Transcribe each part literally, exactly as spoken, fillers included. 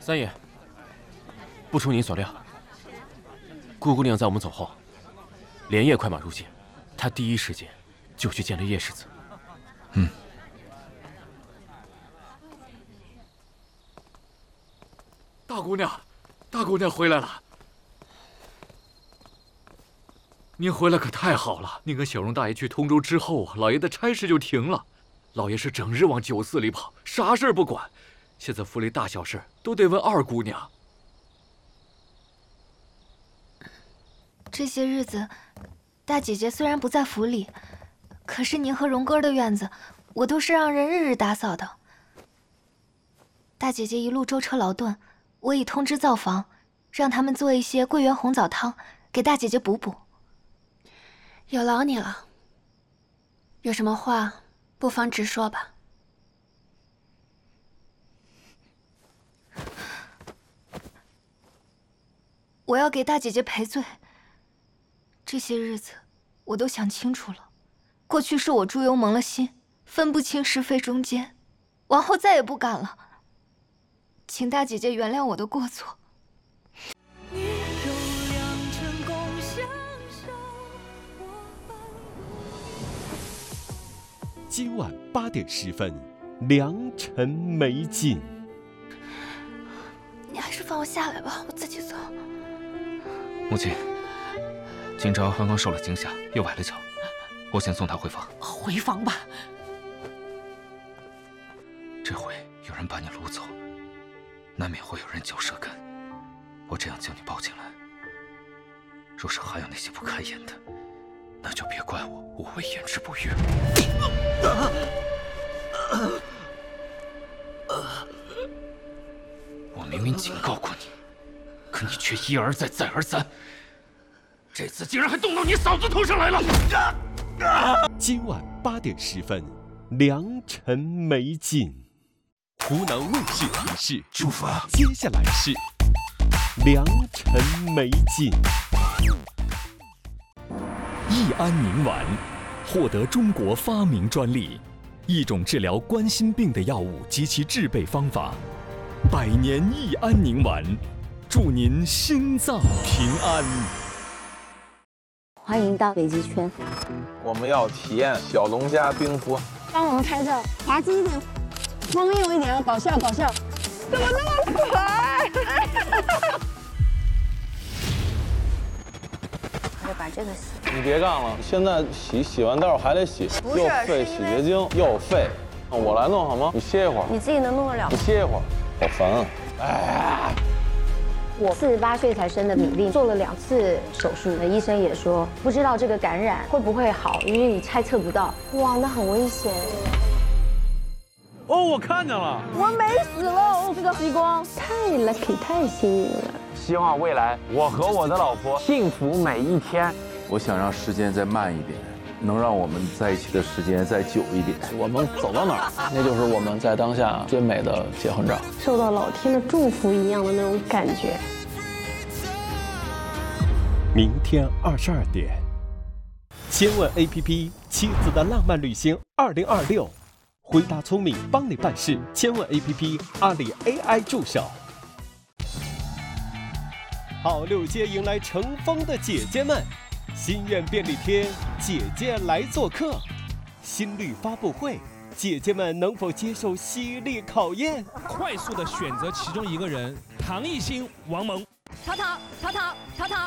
三爷，不出您所料，顾姑娘在我们走后，连夜快马入京，她第一时间就去见了叶世子。 嗯。 大姑娘，大姑娘回来了。您回来可太好了！您跟小荣大爷去通州之后啊，老爷的差事就停了，老爷是整日往酒肆里跑，啥事儿不管。现在府里大小事都得问二姑娘。 这些日子，大姐姐虽然不在府里，可是您和荣哥的院子，我都是让人日日打扫的。大姐姐一路舟车劳顿，我已通知灶房，让他们做一些桂圆红枣汤，给大姐姐补补。 有劳你了。有什么话，不妨直说吧。 我要给大姐姐赔罪。这些日子，我都想清楚了，过去是我猪油蒙了心，分不清是非中间，往后再也不敢了。请大姐姐原谅我的过错。 今晚八点十分，良辰美景。 你还是放我下来吧，我自己走。 母亲，今朝刚刚受了惊吓，又崴了脚，我先送她回房。 回房吧。 这回有人把你掳走，难免会有人嚼舌根。我这样将你抱进来，若是还有那些不开眼的，那就别怪我无谓言之不悦。我明明警告过你，可你却一而再，再而三。这次竟然还动到你嫂子头上来了！ 今晚八点十分，良辰美景。湖南卫视提示： 出发。 接下来是良辰美景。 益安宁丸获得中国发明专利，一种治疗冠心病的药物及其制备方法。百年益安宁丸，祝您心脏平安。 欢迎到北极圈， 我们要体验小龙虾冰敷。 帮我们拍照，滑稽一点，荒谬一点，搞笑搞笑。怎么那么可爱？ 我就把这个洗。 你别干了，现在洗洗完道还得洗，又费洗洁精又费，我来弄好吗？你歇一会儿。 你自己能弄得了？ 你歇一会儿，好烦啊！哎。 我四十八岁才生的米粒，做了两次手术，医生也说不知道这个感染会不会好，因为你猜测不到。哇，那很危险。 哦，我看见了， 我没死了，哦，这个激光太 lucky， 太幸运了。 希望未来我和我的老婆幸福每一天。 我想让时间再慢一点，能让我们在一起的时间再久一点。 我们走到哪儿，那就是我们在当下最美的结婚照， 受到老天的祝福一样的那种感觉。 明天二十二点，千问 A P P 妻子的浪漫旅行二零二六，回答聪明帮你办事。千问 A P P 阿里 A I 助手。好六街迎来乘风的姐姐们。心愿便利贴，姐姐来做客。新绿发布会，姐姐们能否接受犀利考验？ 快速的选择其中一个人，唐艺昕、王蒙。 淘淘淘淘淘淘，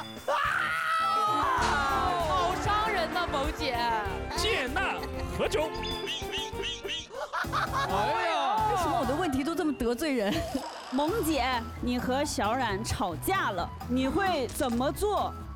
好伤人呐，萌姐。 谢娜何炅。 哎呀，为什么我的问题都这么得罪人？ 萌姐，你和小冉吵架了，你会怎么做